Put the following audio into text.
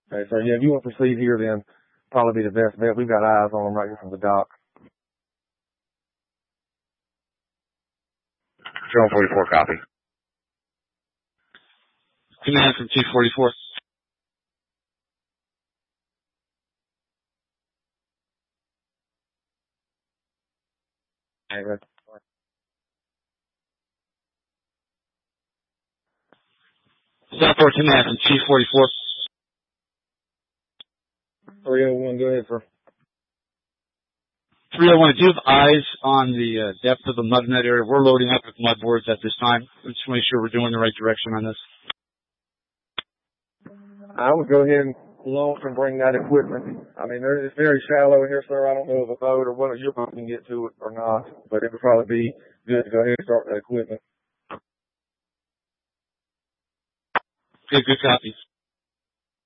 Okay, so yeah, if you want to proceed here, then probably be the best bet. We've got eyes on them right here from the dock. Drone 44, copy. Command from T-44. Okay, good. Southport Command from T-44. 301, go ahead, sir. 301, do you have eyes on the depth of the mud in that area? We're loading up with mud boards at this time. We just want to make sure we're doing the right direction on this. I would go ahead and launch and bring that equipment. I mean, it's very shallow in here, sir. I don't know if a boat or one of your boats can get to it or not, but it would probably be good to go ahead and start that equipment. Okay, good copy.